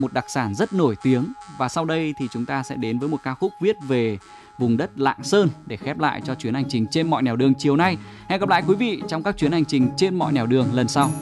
một đặc sản rất nổi tiếng. Và sau đây thì chúng ta sẽ đến với một ca khúc viết về vùng đất Lạng Sơn để khép lại cho chuyến hành trình trên mọi nẻo đường chiều nay. Hẹn gặp lại quý vị trong các chuyến hành trình trên mọi nẻo đường lần sau.